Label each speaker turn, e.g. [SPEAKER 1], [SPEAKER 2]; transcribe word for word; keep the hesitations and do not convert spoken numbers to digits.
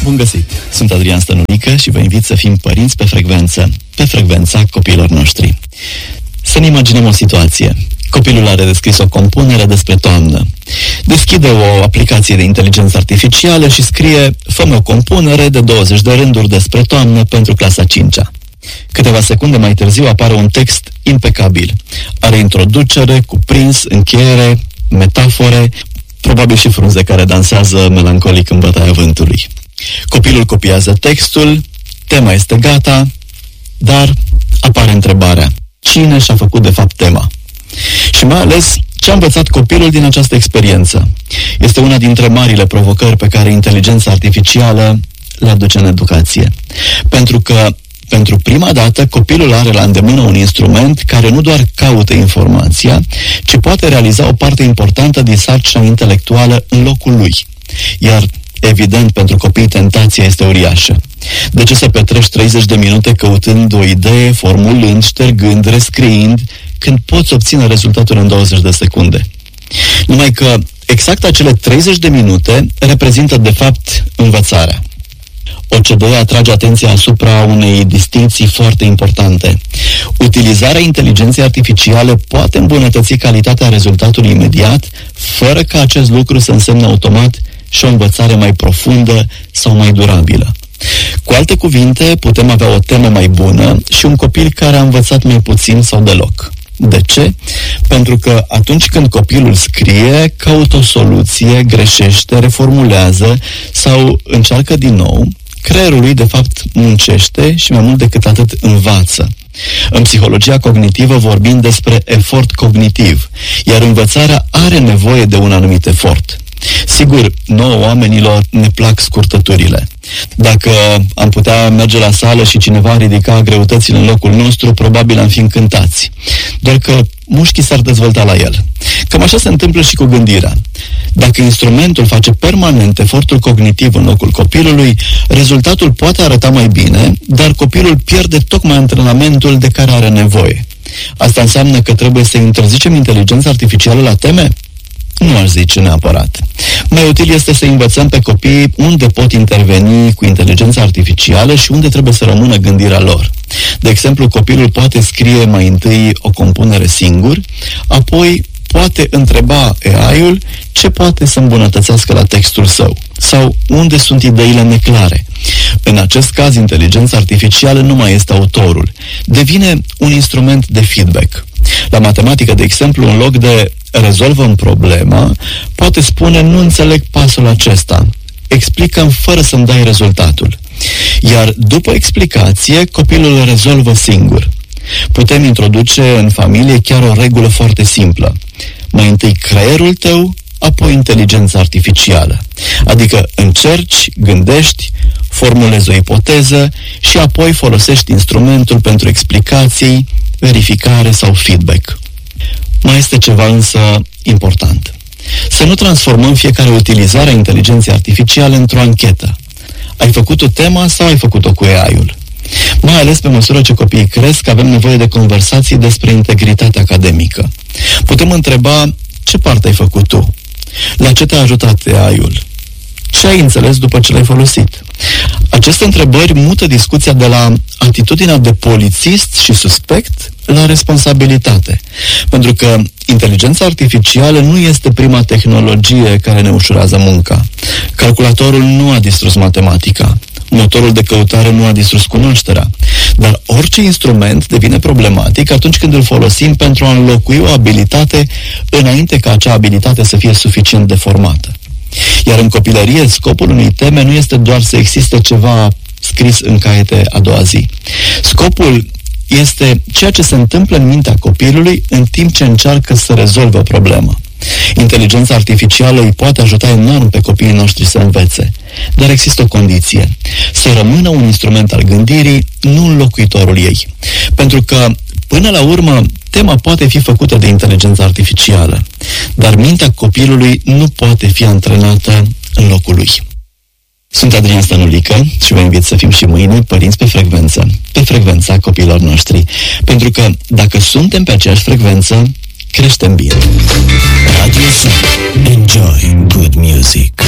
[SPEAKER 1] Bun găsit! Sunt Adrian Stănulică și vă invit să fim părinți pe frecvență, pe frecvența copiilor noștri. Să ne imaginăm o situație. Copilul are descris o compunere despre toamnă. Deschide o aplicație de inteligență artificială și scrie: fă-mi o compunere de douăzeci de rânduri despre toamnă pentru clasa a cincea. Câteva secunde mai târziu apare un text impecabil. Are introducere, cuprins, încheiere, metafore, probabil și frunze care dansează melancolic în bătaia vântului. Copilul copiază textul, tema este gata, dar apare întrebarea: cine și-a făcut de fapt tema? Și mai ales, ce a învățat copilul din această experiență? Este una dintre marile provocări pe care inteligența artificială le aduce în educație. Pentru că, pentru prima dată, copilul are la îndemână un instrument care nu doar caută informația, ci poate realiza o parte importantă din sarcina intelectuală în locul lui. Iar, evident, pentru copii tentația este uriașă. De ce să petrești treizeci de minute căutând o idee, formulând, ștergând, rescriind, când poți obține rezultatul în douăzeci de secunde? Numai că exact acele treizeci de minute reprezintă, de fapt, învățarea. O C D E atrage atenția asupra unei distincții foarte importante. Utilizarea inteligenței artificiale poate îmbunătăți calitatea rezultatului imediat, fără ca acest lucru să însemne automat și o învățare mai profundă sau mai durabilă. Cu alte cuvinte, putem avea o temă mai bună și un copil care a învățat mai puțin sau deloc. De ce? Pentru că atunci când copilul scrie, caută o soluție, greșește, reformulează sau încearcă din nou, creierul lui de fapt muncește și mai mult decât atât învață. În psihologia cognitivă vorbim despre efort cognitiv, iar învățarea are nevoie de un anumit efort. Sigur, nouă oamenilor ne plac scurtăturile. Dacă am putea merge la sală și cineva ridica greutățile în locul nostru, probabil am fi încântați. Doar că mușchii s-ar dezvolta la el. Cam așa se întâmplă și cu gândirea. Dacă instrumentul face permanent efortul cognitiv în locul copilului, rezultatul poate arăta mai bine, dar copilul pierde tocmai antrenamentul de care are nevoie. Asta înseamnă că trebuie să interzicem inteligența artificială la teme? Nu aș zice neapărat. Mai util este să învățăm pe copii unde pot interveni cu inteligența artificială și unde trebuie să rămână gândirea lor. De exemplu, copilul poate scrie mai întâi o compunere singur, apoi poate întreba A I-ul ce poate să îmbunătățească la textul său sau unde sunt ideile neclare. În acest caz, inteligența artificială nu mai este autorul, devine un instrument de feedback. La matematică, de exemplu, în loc de rezolvă-mi problema, poate spune: nu înțeleg pasul acesta, explică-mi fără să-mi dai rezultatul. Iar după explicație, copilul rezolvă singur. Putem introduce în familie chiar o regulă foarte simplă. Mai întâi creierul tău, apoi inteligența artificială. Adică încerci, gândești, formulezi o ipoteză și apoi folosești instrumentul pentru explicații, verificare sau feedback. Mai este ceva însă important. Să nu transformăm fiecare utilizare a inteligenței artificiale într-o anchetă. Ai făcut-o tema sau ai făcut-o cu A I-ul? Mai ales pe măsură ce copiii cresc, avem nevoie de conversații despre integritatea academică. Putem întreba: ce parte ai făcut tu? La ce te-a ajutat A I-ul? Ce ai înțeles după ce l-ai folosit? Aceste întrebări mută discuția de la atitudinea de polițist și suspect la responsabilitate. Pentru că inteligența artificială nu este prima tehnologie care ne ușurează munca. Calculatorul nu a distrus matematica. Motorul de căutare nu a distrus cunoașterea. Dar orice instrument devine problematic atunci când îl folosim pentru a înlocui o abilitate înainte ca acea abilitate să fie suficient de formată. Iar în copilărie, scopul unei teme nu este doar să existe ceva scris în caiete a doua zi. Scopul este ceea ce se întâmplă în mintea copilului în timp ce încearcă să rezolve o problemă. Inteligența artificială îi poate ajuta enorm pe copiii noștri să învețe, dar există o condiție: să rămână un instrument al gândirii, nu înlocuitorul ei. Pentru că, până la urmă, tema poate fi făcută de inteligența artificială, dar mintea copilului nu poate fi antrenată în locul lui. Sunt Adrian Stănulică și vă invit să fim și mâine părinți pe frecvență, pe frecvența copiilor noștri. Pentru că dacă suntem pe aceeași frecvență, creștem bine. Radio Sun. Enjoy good music.